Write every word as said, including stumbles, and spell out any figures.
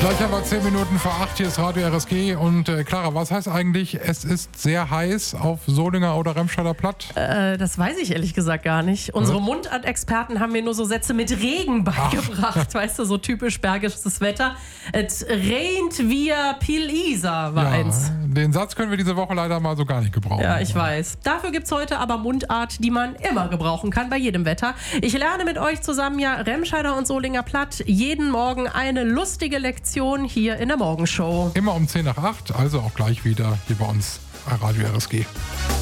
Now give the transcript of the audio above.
Gleich haben wir zehn Minuten vor acht, hier ist Radio R S G. Und äh, Clara, was heißt eigentlich, es ist sehr heiß auf Solinger oder Remscheider Platt? Äh, das weiß ich ehrlich gesagt gar nicht. Unsere Mundart-Experten haben mir nur so Sätze mit Regen beigebracht. Ach. Weißt du, so typisch bergisches Wetter. Es regnet wie Pil Isar war Ja, eins. den Satz können wir diese Woche leider mal so gar nicht gebrauchen. Ja, ich weiß. Dafür gibt es heute aber Mundart, die man immer gebrauchen kann, bei jedem Wetter. Ich lerne mit euch zusammen ja Remscheider und Solinger Platt jeden Morgen eine lustige Lektion hier in der Morgenshow. Immer um zehn nach acht, also auch gleich wieder hier bei uns bei Radio R S G.